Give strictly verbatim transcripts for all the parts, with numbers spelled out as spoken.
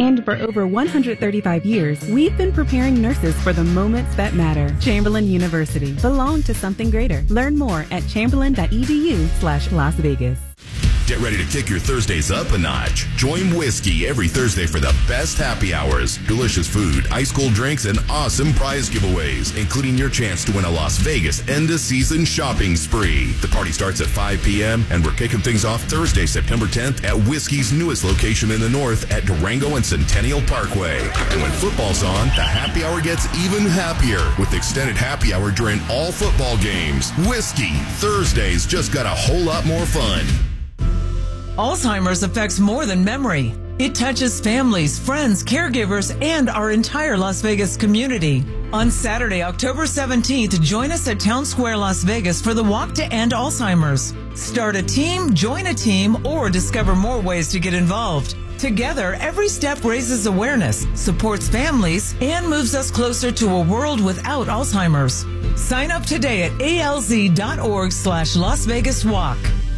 And for over one hundred thirty-five years, we've been preparing nurses for the moments that matter. Chamberlain University. Belong to something greater. Learn more at chamberlain.edu slash Las Vegas. Get ready to kick your Thursdays up a notch. Join Whiskey every Thursday for the best happy hours, delicious food, ice cold drinks, and awesome prize giveaways, including your chance to win a Las Vegas end-of-season shopping spree. The party starts at five p.m., and we're kicking things off Thursday, September tenth at Whiskey's newest location in the north at Durango and Centennial Parkway. And when football's on, the happy hour gets even happier with extended happy hour during all football games. Whiskey, Thursdays just got a whole lot more fun. Alzheimer's affects more than memory. It touches families, friends, caregivers, and our entire Las Vegas community. On Saturday, October seventeenth, join us at Town Square, Las Vegas for the Walk to End Alzheimer's. Start a team, join a team, or discover more ways to get involved. Together, every step raises awareness, supports families, and moves us closer to a world without Alzheimer's. Sign up today at alz.org slash Las Vegas Walk.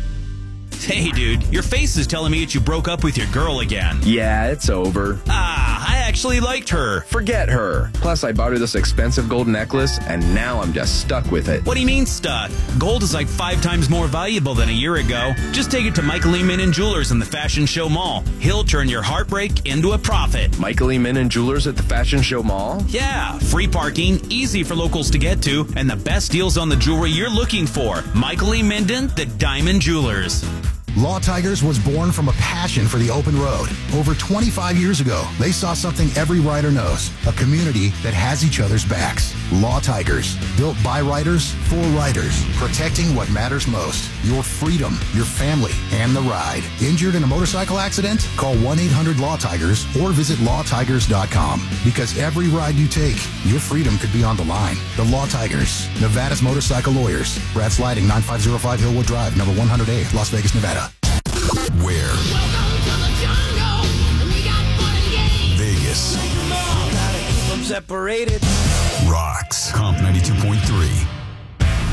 Hey, dude, your face is telling me that you broke up with your girl again. Yeah, it's over. Ah, I actually liked her. Forget her. Plus, I bought her this expensive gold necklace, and now I'm just stuck with it. What do you mean stuck? Gold is like five times more valuable than a year ago. Just take it to Michael E. Minnan Jewelers in the Fashion Show Mall. He'll turn your heartbreak into a profit. Michael E. Minnan Jewelers at the Fashion Show Mall? Yeah, free parking, easy for locals to get to, and the best deals on the jewelry you're looking for. Michael E. Minden, the Diamond Jewelers. Law Tigers was born from a passion for the open road. Over twenty-five years ago, they saw something every rider knows, a community that has each other's backs. Law Tigers, built by riders, for riders, protecting what matters most, your freedom, your family, and the ride. Injured in a motorcycle accident? Call one eight hundred law tigers or visit law tigers dot com. Because every ride you take, your freedom could be on the line. The Law Tigers, Nevada's motorcycle lawyers. Brad Sliding, nine five zero five Hillwood Drive, number one hundred A, Las Vegas, Nevada. Where? Welcome to the jungle, and we got fun and games. Vegas. Gotta keep them separated. Rocks. Comp ninety-two point three.